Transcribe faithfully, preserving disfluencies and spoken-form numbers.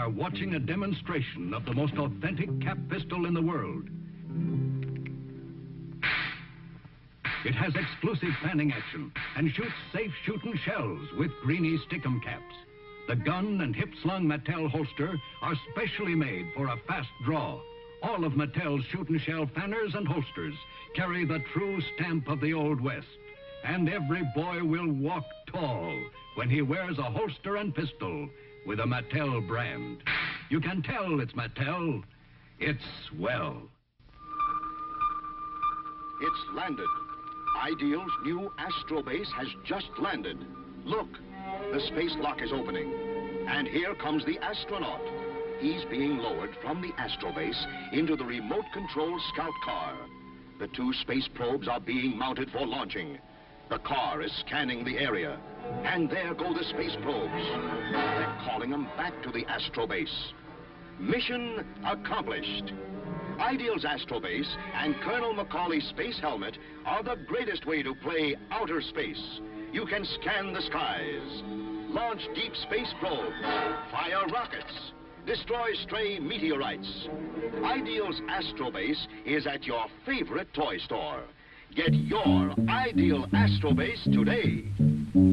are watching a demonstration of the most authentic cap pistol in the world. It has exclusive fanning action and shoots safe shooting shells with greeny stickum caps. The gun and hip-slung Mattel holster are specially made for a fast draw. All of Mattel's shooting shell fanners and holsters carry the true stamp of the Old West. And every boy will walk tall when he wears a holster and pistol with a Mattel brand. You can tell it's Mattel. It's swell. It's landed. Ideal's new Astrobase has just landed. Look, the space lock is opening. And here comes the astronaut. He's being lowered from the Astrobase into the remote-controlled Scout car. The two space probes are being mounted for launching. The car is scanning the area. And there go the space probes. They're calling them back to the Astrobase. Mission accomplished. Ideal's Astrobase and Colonel Macaulay's space helmet are the greatest way to play outer space. You can scan the skies, launch deep space probes, fire rockets, destroy stray meteorites. Ideal's Astrobase is at your favorite toy store. Get your Ideal Astrobase today.